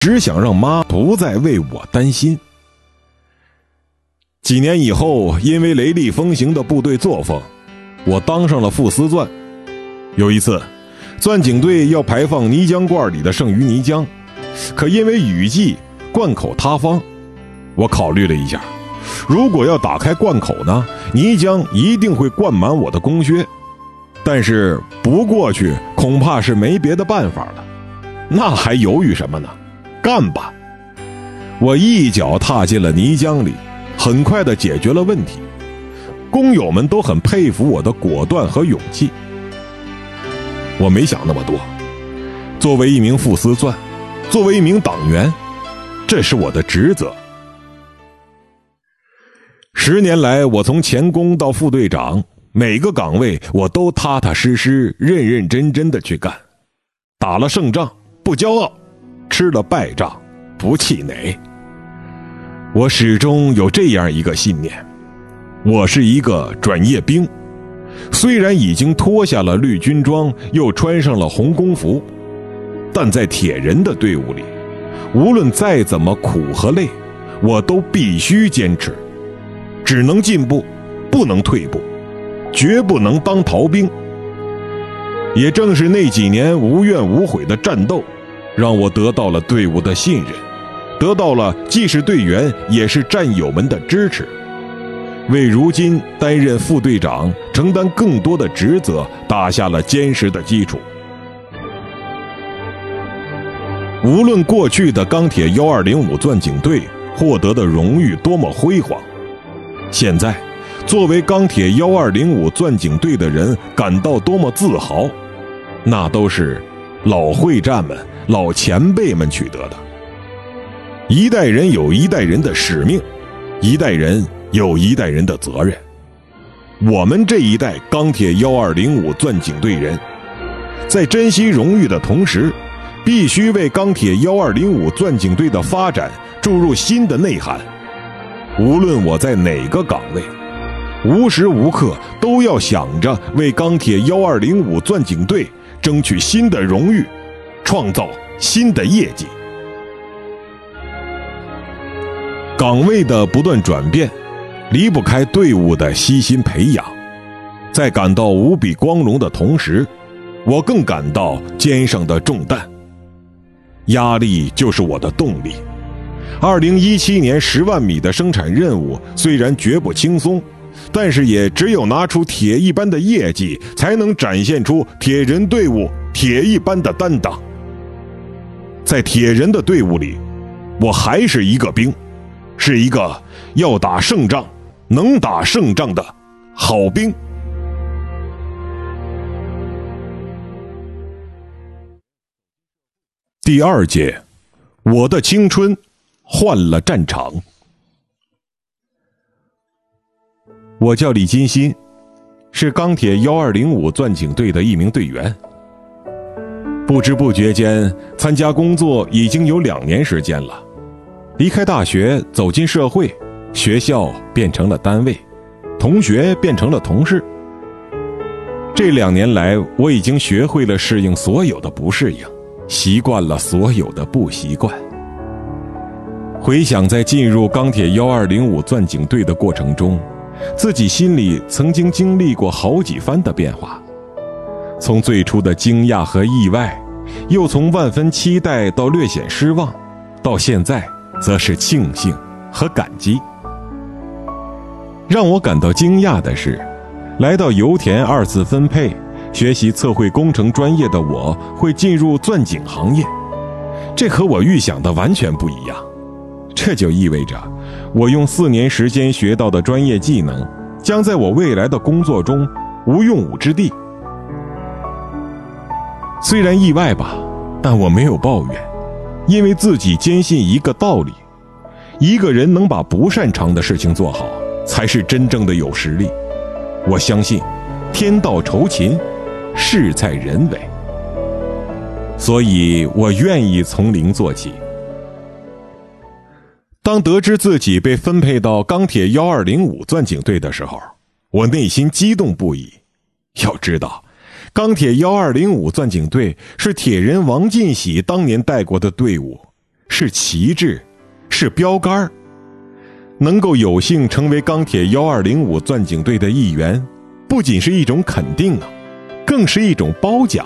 只想让妈不再为我担心。几年以后，因为雷厉风行的部队作风，我当上了副司钻。有一次，钻井队要排放泥浆罐里的剩余泥浆，可因为雨季，罐口塌方。我考虑了一下，如果要打开罐口呢，泥浆一定会灌满我的工靴，但是不过去恐怕是没别的办法了。那还犹豫什么呢？干吧！我一脚踏进了泥浆里，很快地解决了问题。工友们都很佩服我的果断和勇气。我没想那么多，作为一名副司钻，作为一名党员，这是我的职责。10年来，我从前工到副队长，每个岗位我都踏踏实实、认认真真地去干。打了胜仗不骄傲，吃了败仗不气馁。我始终有这样一个信念，我是一个转业兵，虽然已经脱下了绿军装，又穿上了红工服，但在铁人的队伍里，无论再怎么苦和累，我都必须坚持，只能进步，不能退步，绝不能当逃兵。也正是那几年无怨无悔的战斗，让我得到了队伍的信任，得到了既是队员也是战友们的支持，为如今担任副队长承担更多的职责打下了坚实的基础。无论过去的钢铁1205钻井队获得的荣誉多么辉煌，现在作为钢铁1205钻井队的人感到多么自豪，那都是老会战们、老前辈们取得的。一代人有一代人的使命，一代人有一代人的责任。我们这一代钢铁1205钻井队人，在珍惜荣誉的同时，必须为钢铁1205钻井队的发展注入新的内涵。无论我在哪个岗位，无时无刻都要想着为钢铁1205钻井队争取新的荣誉，创造新的业绩。岗位的不断转变，离不开队伍的悉心培养。在感到无比光荣的同时，我更感到肩上的重担。压力就是我的动力。2017年10万米的生产任务虽然绝不轻松，但是也只有拿出铁一般的业绩，才能展现出铁人队伍铁一般的担当。在铁人的队伍里，我还是一个兵，是一个要打胜仗、能打胜仗的好兵。第2节，我的青春换了战场。我叫李金新，是钢铁1205钻井队的一名队员。不知不觉间，参加工作已经有2年时间了。离开大学，走进社会，学校变成了单位，同学变成了同事。这2年来，我已经学会了适应所有的不适应，习惯了所有的不习惯。回想在进入钢铁1205钻井队的过程中，自己心里曾经经历过好几番的变化，从最初的惊讶和意外，又从万分期待到略显失望，到现在则是庆幸和感激。让我感到惊讶的是，来到油田2次分配学习测绘工程专业的我会进入钻井行业，这和我预想的完全不一样。这就意味着我用4年时间学到的专业技能将在我未来的工作中无用武之地。虽然意外吧，但我没有抱怨，因为自己坚信一个道理，一个人能把不擅长的事情做好，才是真正的有实力。我相信天道酬勤，事在人为，所以我愿意从零做起。当得知自己被分配到钢铁1205钻井队的时候，我内心激动不已。要知道，钢铁1205钻井队是铁人王进喜当年带过的队伍， 是旗帜，是标杆。能够有幸成为钢铁1205钻井队的一员，不仅是一种肯定啊，更是一种褒奖。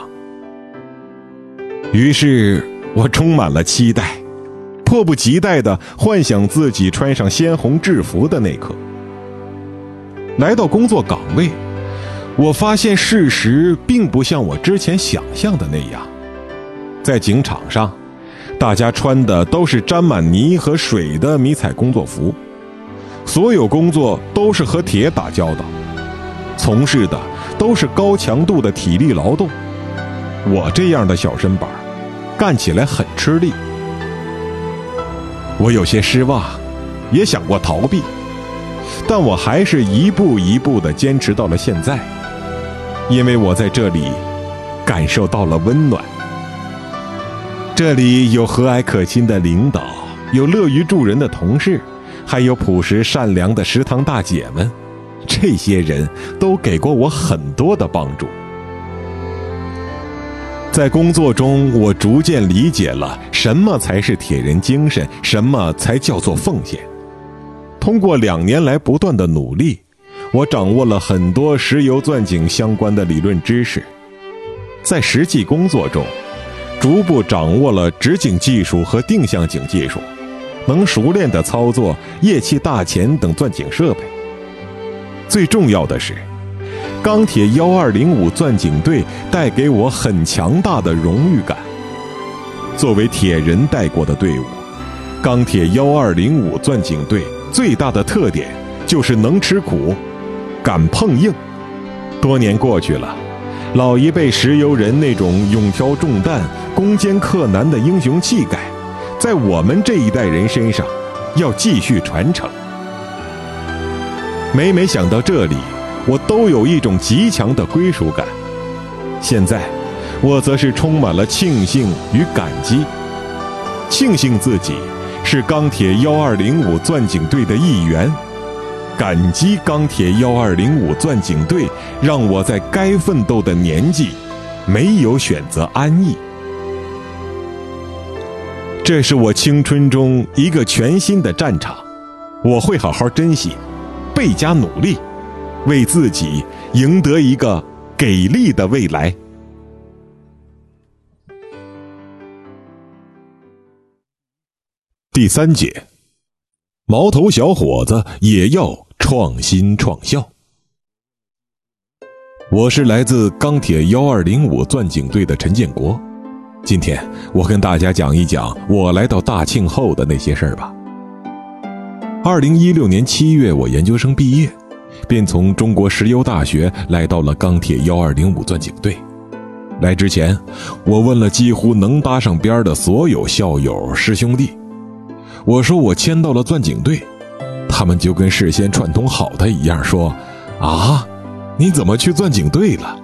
于是我充满了期待，迫不及待地幻想自己穿上鲜红制服的那刻。来到工作岗位，我发现事实并不像我之前想象的那样。在井场上，大家穿的都是沾满泥和水的迷彩工作服，所有工作都是和铁打交道，从事的都是高强度的体力劳动。我这样的小身板干起来很吃力。我有些失望，也想过逃避，但我还是一步一步地坚持到了现在，因为我在这里感受到了温暖。这里有和蔼可亲的领导，有乐于助人的同事，还有朴实善良的食堂大姐们，这些人都给过我很多的帮助。在工作中，我逐渐理解了什么才是铁人精神，什么才叫做奉献。通过2年来不断的努力，我掌握了很多石油钻井相关的理论知识，在实际工作中逐步掌握了直井技术和定向井技术，能熟练地操作液气大钳等钻井设备。最重要的是，钢铁1205钻井队带给我很强大的荣誉感。作为铁人带过的队伍，钢铁1205钻井队最大的特点就是能吃苦，敢碰硬。多年过去了，老一辈石油人那种勇挑重担、攻坚克难的英雄气概，在我们这一代人身上要继续传承。每想到这里，我都有一种极强的归属感。现在我则是充满了庆幸与感激，庆幸自己是钢铁1205钻井队的一员，感激钢铁1205钻井队让我在该奋斗的年纪没有选择安逸。这是我青春中一个全新的战场，我会好好珍惜，倍加努力，为自己赢得一个给力的未来。第3节，毛头小伙子也要创新创效。我是来自钢铁1205钻井队的陈建国，今天我跟大家讲一讲我来到大庆后的那些事儿吧。2016年7月，我研究生毕业，便从中国石油大学来到了钢铁1205钻井队。来之前，我问了几乎能搭上边的所有校友师兄弟，我说我签到了钻井队，他们就跟事先串通好的一样说：啊，你怎么去钻井队了？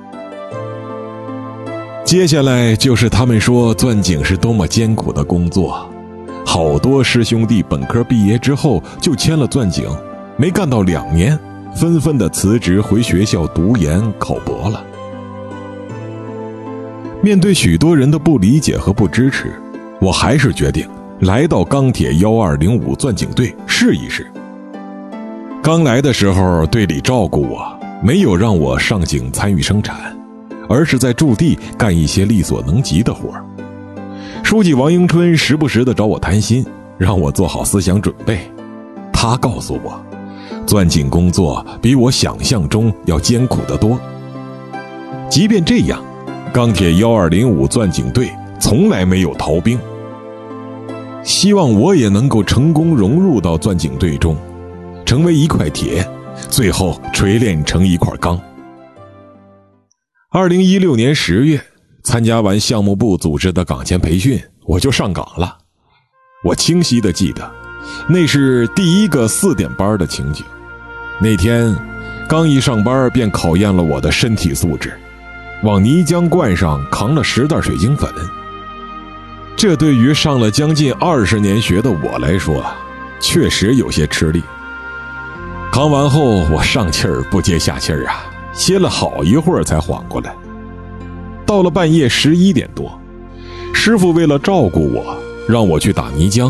接下来就是他们说钻井是多么艰苦的工作，好多师兄弟本科毕业之后就签了钻井，没干到2年，纷纷的辞职回学校读研考博了。面对许多人的不理解和不支持，我还是决定来到钢铁1205钻井队试一试。刚来的时候，队里照顾我，没有让我上井参与生产，而是在驻地干一些力所能及的活。书记王迎春时不时地找我谈心，让我做好思想准备。他告诉我，钻井工作比我想象中要艰苦得多。即便这样，钢铁1205钻井队从来没有逃兵。希望我也能够成功融入到钻井队中，成为一块铁，最后锤炼成一块钢。2016年10月，参加完项目部组织的岗前培训，我就上岗了。我清晰地记得，那是第一个4点班的情景。那天刚一上班便考验了我的身体素质，往泥浆罐上扛了10袋水晶粉。这对于上了将近20年学的我来说，确实有些吃力。扛完后，我上气儿不接下气儿啊，歇了好一会儿才缓过来。到了半夜11点多，师傅为了照顾我， 让我去打泥浆。